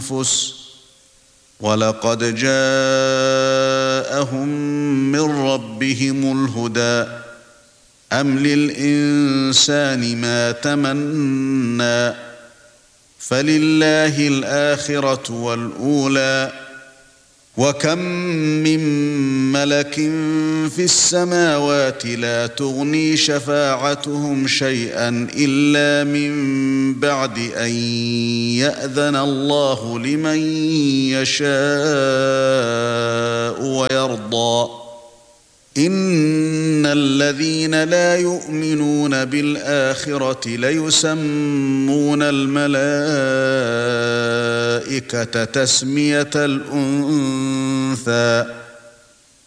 الأنفس ولقد جاءهم من ربهم الهدى أم للإنسان ما تمنى فلله الآخرة والأولى وكم من ملك في السماوات لا تغني شفاعتهم شيئا إلا من بعد أن يأذن الله لمن يشاء ويرضى إن الذين لا يؤمنون بالآخرة ليسمون الملائكة تسمية الأنثى